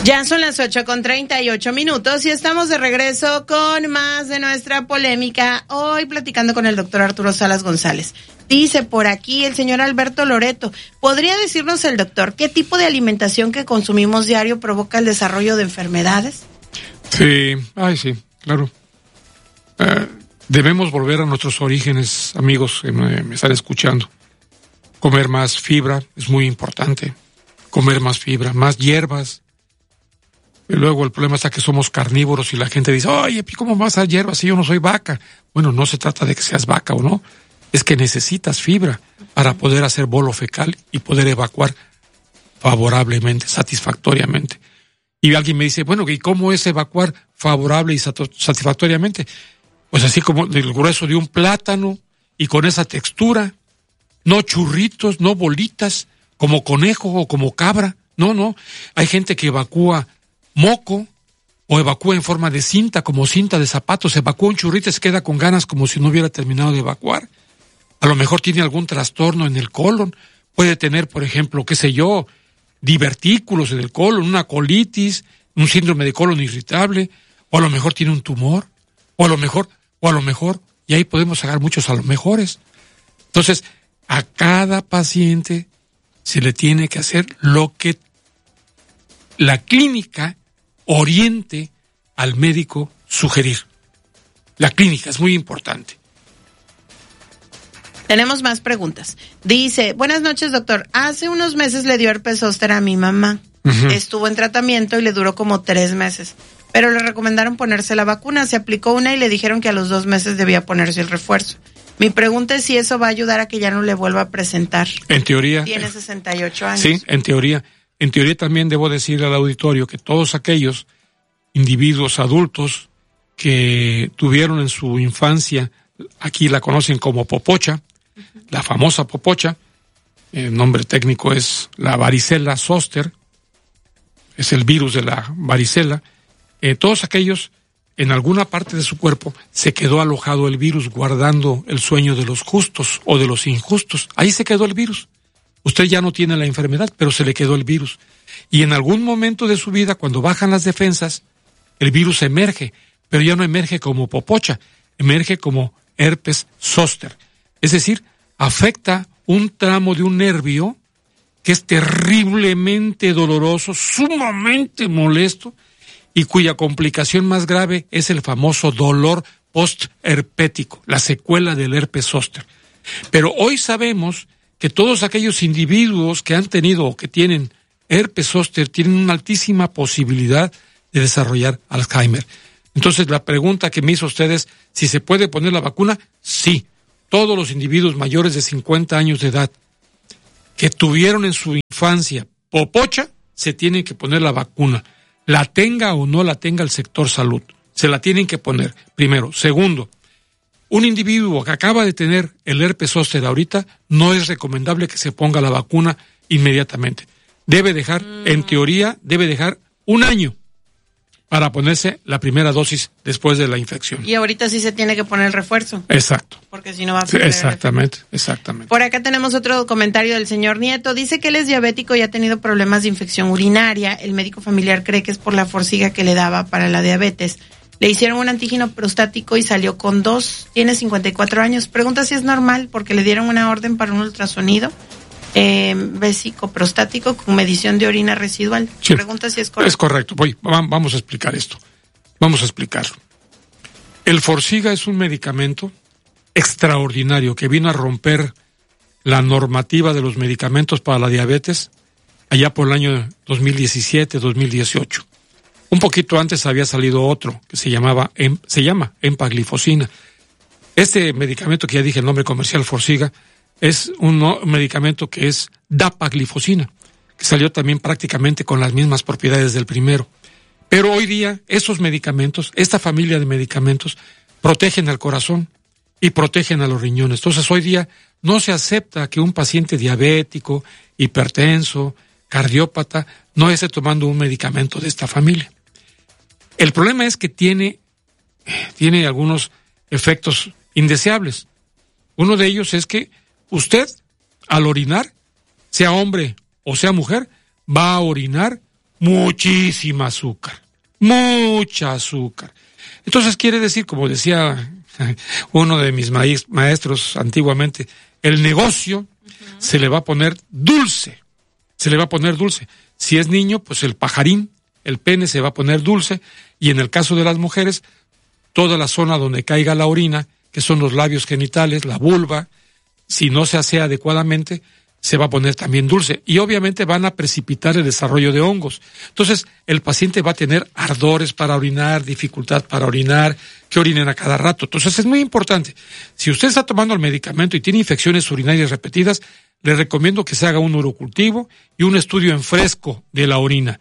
Ya son las 8:38 y estamos de regreso con más de nuestra polémica. Hoy platicando con el doctor Arturo Salas González. Dice por aquí el señor Alberto Loreto, ¿podría decirnos el doctor qué tipo de alimentación que consumimos diario provoca el desarrollo de enfermedades? Sí, sí, claro. Debemos volver a nuestros orígenes, amigos que me están escuchando. Comer más fibra es muy importante. Comer más fibra, más hierbas. Y luego el problema está que somos carnívoros y la gente dice, oye, ¿cómo vas a hierbas si yo no soy vaca? Bueno, no se trata de que seas vaca o no, es que necesitas fibra para poder hacer bolo fecal y poder evacuar favorablemente, satisfactoriamente. Y alguien me dice, bueno, ¿y cómo es evacuar favorable y satisfactoriamente? Pues así como del grueso de un plátano y con esa textura, no churritos, no bolitas, como conejo o como cabra, no, hay gente que evacúa moco, o evacúa en forma de cinta, como cinta de zapatos, evacúa un churrito y se queda con ganas como si no hubiera terminado de evacuar. A lo mejor tiene algún trastorno en el colon, puede tener, por ejemplo, divertículos en el colon, una colitis, un síndrome de colon irritable, o a lo mejor tiene un tumor, o a lo mejor, y ahí podemos sacar muchos a lo mejores. Entonces, a cada paciente se le tiene que hacer lo que la clínica oriente al médico sugerir. La clínica es muy importante. Tenemos más preguntas. Dice, buenas noches, doctor. Hace unos meses le dio herpes zóster a mi mamá. Uh-huh. Estuvo en tratamiento y le duró como 3 meses. Pero le recomendaron ponerse la vacuna. Se aplicó una y le dijeron que a los 2 meses debía ponerse el refuerzo. Mi pregunta es si eso va a ayudar a que ya no le vuelva a presentar. En teoría. Tiene 68 años. Sí, en teoría. En teoría también debo decirle al auditorio que todos aquellos individuos adultos que tuvieron en su infancia, aquí la conocen como popocha, uh-huh, la famosa popocha, el nombre técnico es la varicela zoster, es el virus de la varicela, todos aquellos, en alguna parte de su cuerpo se quedó alojado el virus guardando el sueño de los justos o de los injustos, ahí se quedó el virus. Usted ya no tiene la enfermedad, pero se le quedó el virus. Y en algún momento de su vida, cuando bajan las defensas, el virus emerge, pero ya no emerge como popocha, emerge como herpes zóster. Es decir, afecta un tramo de un nervio que es terriblemente doloroso, sumamente molesto, y cuya complicación más grave es el famoso dolor postherpético, la secuela del herpes zóster. Pero hoy sabemos que todos aquellos individuos que han tenido o que tienen herpes zóster tienen una altísima posibilidad de desarrollar Alzheimer. Entonces la pregunta que me hizo usted es, ¿si se puede poner la vacuna? Sí. Todos los individuos mayores de 50 años de edad que tuvieron en su infancia popocha, se tienen que poner la vacuna. La tenga o no la tenga el sector salud. Se la tienen que poner, primero. Segundo, un individuo que acaba de tener el herpes zóster ahorita, no es recomendable que se ponga la vacuna inmediatamente. Debe dejar, en teoría, 1 año para ponerse la primera dosis después de la infección. Y ahorita sí se tiene que poner el refuerzo. Exacto. Porque si no va a perder. Exactamente. Por acá tenemos otro comentario del señor Nieto. Dice que él es diabético y ha tenido problemas de infección urinaria. El médico familiar cree que es por la forciga que le daba para la diabetes. Le hicieron un antígeno prostático y salió con 2. Tiene 54 años. Pregunta si es normal porque le dieron una orden para un ultrasonido vesicoprostático con medición de orina residual. Sí, pregunta si es correcto. Es correcto. Vamos a explicar esto. Vamos a explicarlo. El Forxiga es un medicamento extraordinario que vino a romper la normativa de los medicamentos para la diabetes allá por el año 2017-2018. Un poquito antes había salido otro que se llama empaglifosina. Este medicamento que ya dije el nombre comercial Forxiga es un medicamento que es dapaglifosina, que salió también prácticamente con las mismas propiedades del primero. Pero hoy día esos medicamentos, esta familia de medicamentos, protegen al corazón y protegen a los riñones. Entonces hoy día no se acepta que un paciente diabético, hipertenso, cardiópata, no esté tomando un medicamento de esta familia. El problema es que tiene algunos efectos indeseables. Uno de ellos es que usted, al orinar, sea hombre o sea mujer, va a orinar muchísima azúcar, mucha azúcar. Entonces quiere decir, como decía uno de mis maestros antiguamente, el negocio se le va a poner dulce, Si es niño, pues el pajarín, el pene se va a poner dulce, y en el caso de las mujeres, toda la zona donde caiga la orina, que son los labios genitales, la vulva, si no se hace adecuadamente, se va a poner también dulce. Y obviamente van a precipitar el desarrollo de hongos. Entonces, el paciente va a tener ardores para orinar, dificultad para orinar, que orinen a cada rato. Entonces, es muy importante. Si usted está tomando el medicamento y tiene infecciones urinarias repetidas, le recomiendo que se haga un urocultivo y un estudio en fresco de la orina.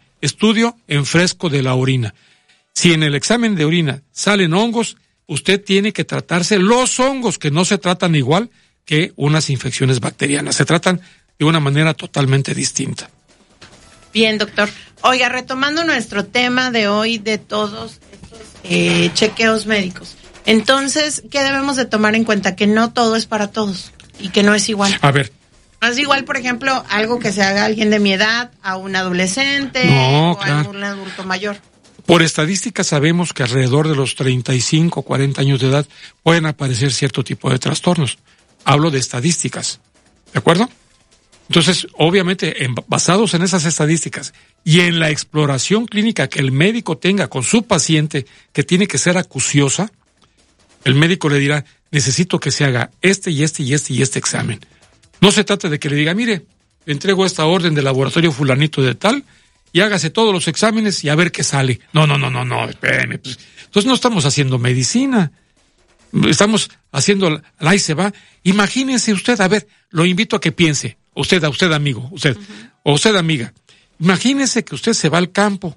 Si en el examen de orina salen hongos, usted tiene que tratarse los hongos, que no se tratan igual que unas infecciones bacterianas. Se tratan de una manera totalmente distinta. Bien, doctor. Oiga, retomando nuestro tema de hoy de todos estos chequeos médicos. Entonces, ¿qué debemos de tomar en cuenta? Que no todo es para todos y que no es igual. A ver. No es igual, por ejemplo, algo que se haga a alguien de mi edad, a un adolescente a un adulto mayor. Por estadística sabemos que alrededor de los 35, 40 años de edad pueden aparecer cierto tipo de trastornos. Hablo de estadísticas, ¿de acuerdo? Entonces, obviamente, basados en esas estadísticas y en la exploración clínica que el médico tenga con su paciente, que tiene que ser acuciosa, el médico le dirá, necesito que se haga este examen. No se trata de que le diga, mire, le entrego esta orden de laboratorio fulanito de tal, y hágase todos los exámenes y a ver qué sale. No, espéreme. Pues, entonces no estamos haciendo medicina. Estamos haciendo, ahí se va. Imagínese usted, a ver, lo invito a que piense, usted amigo, o usted amiga. Imagínese que usted se va al campo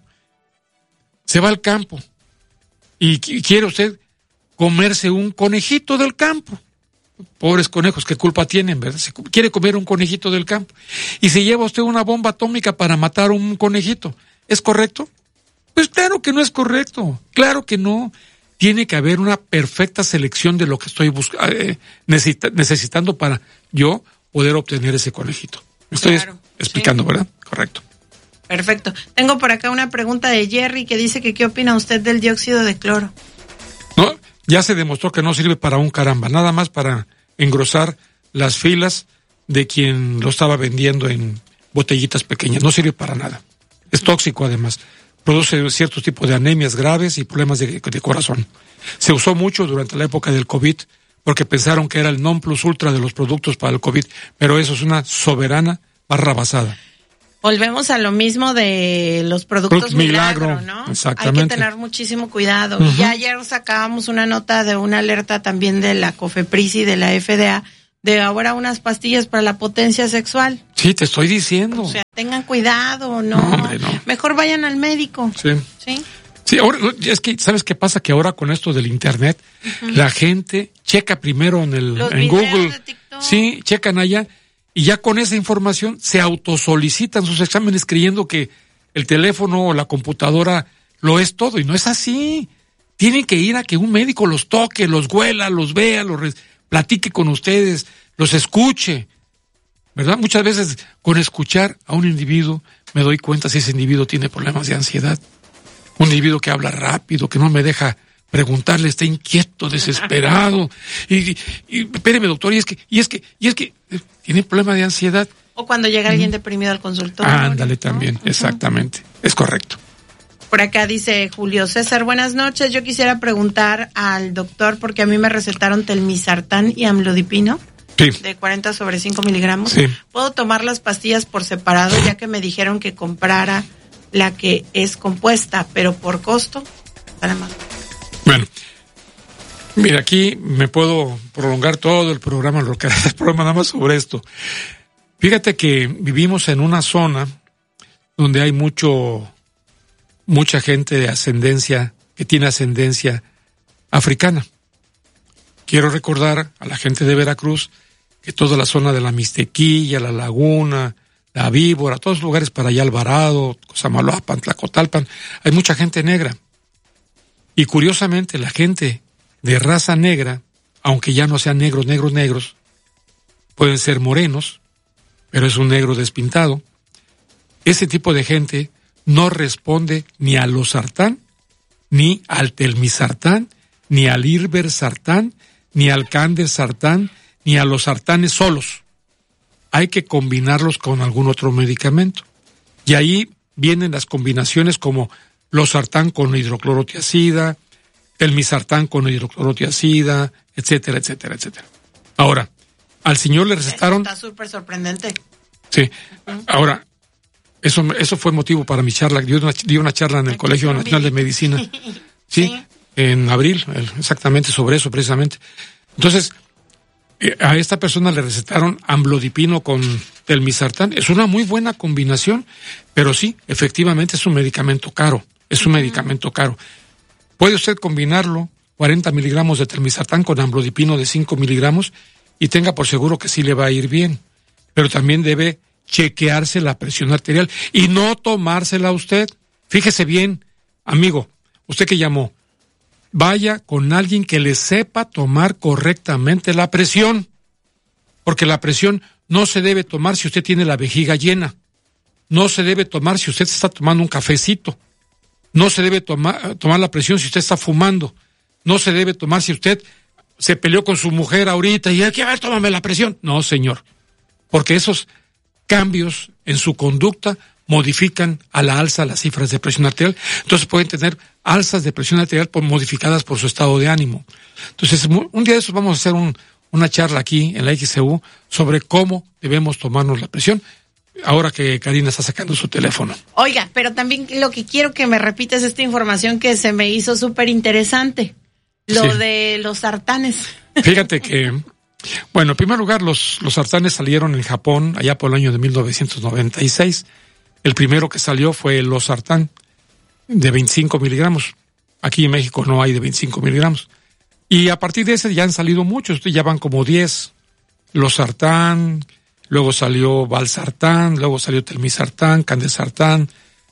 y quiere usted comerse un conejito del campo. Pobres conejos, ¿qué culpa tienen, verdad? Se quiere comer un conejito del campo y se lleva usted una bomba atómica para matar un conejito. ¿Es correcto? Pues claro que no es correcto, claro que no. Tiene que haber una perfecta selección de lo que estoy necesitando para yo poder obtener ese conejito. Me estoy explicando, sí. ¿Verdad? Correcto. Perfecto. Tengo por acá una pregunta de Jerry que dice que ¿qué opina usted del dióxido de cloro? No, ya se demostró que no sirve para un caramba, nada más para engrosar las filas de quien lo estaba vendiendo en botellitas pequeñas. No sirve para nada. Es tóxico además. Produce ciertos tipos de anemias graves y problemas de corazón. Se usó mucho durante la época del COVID porque pensaron que era el non plus ultra de los productos para el COVID, pero eso es una soberana barrabasada. Volvemos a lo mismo de los productos milagro, ¿no? Exactamente. Hay que tener muchísimo cuidado. Uh-huh. Ya ayer sacábamos una nota de una alerta también de la COFEPRIS y de la FDA de ahora unas pastillas para la potencia sexual. Sí, te estoy diciendo. O sea, tengan cuidado, ¿no? No, hombre, no. Mejor vayan al médico. Sí. ¿Sí? Sí, ahora, es que, ¿sabes qué pasa? Que ahora con esto del internet, la gente checa primero en Google. De TikTok. Sí, checan allá. Y ya con esa información se autosolicitan sus exámenes creyendo que el teléfono o la computadora lo es todo. Y no es así. Tienen que ir a que un médico los toque, los huela, los vea, platique con ustedes, los escuche. ¿Verdad? Muchas veces con escuchar a un individuo me doy cuenta si ese individuo tiene problemas de ansiedad. Un individuo que habla rápido, que no me deja preguntarle, está inquieto, desesperado. Y espéreme, doctor, y es que tiene problema de ansiedad. O cuando llega alguien deprimido al consultorio. Ándale, también, ¿no? Exactamente, es correcto. Por acá dice Julio César, buenas noches, yo quisiera preguntar al doctor, porque a mí me recetaron telmisartán y amlodipino. Sí. De 40 sobre 5 miligramos. Sí. ¿Puedo tomar las pastillas por separado, ya que me dijeron que comprara la que es compuesta, pero por costo? Para más. Bueno, mira, aquí me puedo prolongar todo el programa, lo que el programa nada más sobre esto. Fíjate que vivimos en una zona donde hay mucha gente de ascendencia, que tiene ascendencia africana. Quiero recordar a la gente de Veracruz que toda la zona de la Mixtequilla, la Laguna, la Víbora, todos los lugares para allá, Alvarado, Cosamaloapan, Tlacotalpan, hay mucha gente negra. Y curiosamente la gente de raza negra, aunque ya no sean negros, pueden ser morenos, pero es un negro despintado. Ese tipo de gente no responde ni al losartán, ni al telmisartán, ni al irbesartán, ni al candesartán, ni a los sartanes solos. Hay que combinarlos con algún otro medicamento. Y ahí vienen las combinaciones como losartán con hidroclorotiazida, telmisartán con hidroclorotiazida, etcétera, etcétera, etcétera. Ahora, al señor le recetaron... Está súper sorprendente. Sí. Ahora, eso fue motivo para mi charla. Di una charla en el Colegio Nacional de Medicina. Sí, en abril, exactamente, sobre eso precisamente. Entonces, a esta persona le recetaron amlodipino con telmisartán. Es una muy buena combinación, pero sí, efectivamente es un medicamento caro. Es un medicamento caro. Puede usted combinarlo, 40 miligramos de telmisartán con amlodipino de 5 miligramos, y tenga por seguro que sí le va a ir bien. Pero también debe chequearse la presión arterial y no tomársela usted. Fíjese bien, amigo, usted que llamó, vaya con alguien que le sepa tomar correctamente la presión, porque la presión no se debe tomar si usted tiene la vejiga llena, no se debe tomar si usted está tomando un cafecito, no se debe tomar la presión si usted está fumando, no se debe tomar si usted se peleó con su mujer ahorita y hay que ver, tómame la presión. No, señor, porque esos cambios en su conducta modifican a la alza las cifras de presión arterial. Entonces pueden tener alzas de presión arterial modificadas por su estado de ánimo. Entonces, un día de esos vamos a hacer una charla aquí en la XCU sobre cómo debemos tomarnos la presión, ahora que Karina está sacando su teléfono. Oiga, pero también lo que quiero que me repites esta información que se me hizo súper interesante, lo de los sartanes. Fíjate que... Bueno, en primer lugar, los sartanes salieron en Japón allá por el año de 1996. El primero que salió fue el losartán de 25 miligramos. Aquí en México no hay de 25 miligramos. Y a partir de ese ya han salido muchos, ya van como 10. Losartán, luego salió valsartán, luego salió telmisartán, candesartán.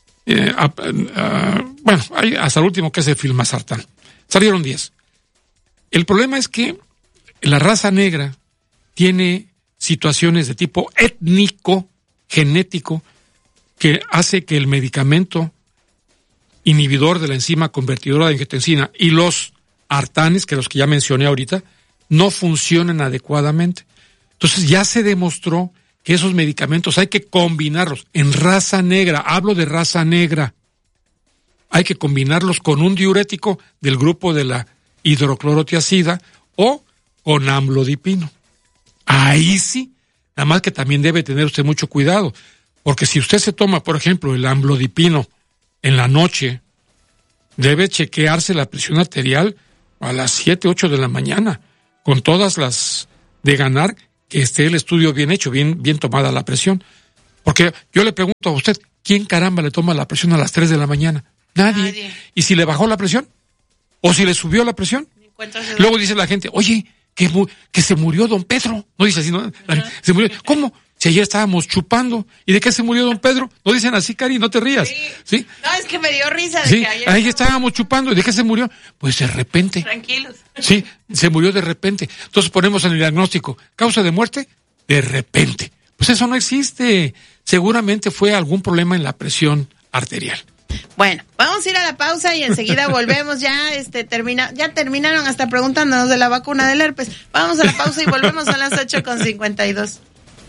Bueno, hay hasta el último que es el filmasartán. Salieron 10. El problema es que la raza negra tiene situaciones de tipo étnico, genético, que hace que el medicamento inhibidor de la enzima convertidora de angiotensina y los artanes, que los que ya mencioné ahorita, no funcionan adecuadamente. Entonces ya se demostró que esos medicamentos hay que combinarlos en raza negra, hablo de raza negra, hay que combinarlos con un diurético del grupo de la hidroclorotiazida o con amlodipino. Ahí sí, nada más que también debe tener usted mucho cuidado, porque si usted se toma, por ejemplo, el amlodipino en la noche, debe chequearse la presión arterial a las 7, 8 de la mañana, con todas las de ganar que esté el estudio bien hecho, bien tomada la presión. Porque yo le pregunto a usted, ¿quién caramba le toma la presión a las 3 de la mañana? Nadie. ¿Y si le bajó la presión? ¿O si le subió la presión? Luego dice la gente, oye, que se murió don Pedro. No dice así, ¿no? Se murió. ¿Cómo? Si ayer estábamos chupando. ¿Y de qué se murió don Pedro? No dicen así, Cari, no te rías. ¿Sí? No, es que me dio risa de sí, que ayer ahí estábamos chupando. ¿Y de qué se murió? Pues de repente. Tranquilos. Sí, se murió de repente. Entonces ponemos en el diagnóstico, ¿causa de muerte? De repente. Pues eso no existe. Seguramente fue algún problema en la presión arterial. Bueno, vamos a ir a la pausa y enseguida volvemos. Ya terminaron hasta preguntándonos de la vacuna del herpes. Vamos a la pausa y volvemos a las 8:52.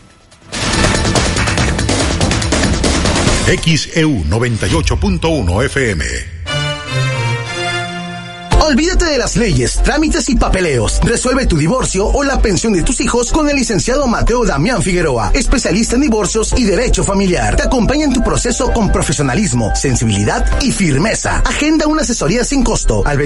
XEU 98.1 FM. Olvídate de las leyes, trámites y papeleos. Resuelve tu divorcio o la pensión de tus hijos con el licenciado Mateo Damián Figueroa, especialista en divorcios y derecho familiar. Te acompaña en tu proceso con profesionalismo, sensibilidad y firmeza. Agenda una asesoría sin costo al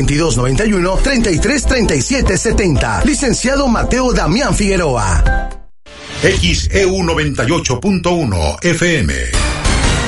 2291-333770. Licenciado Mateo Damián Figueroa. XEU 98.1 FM.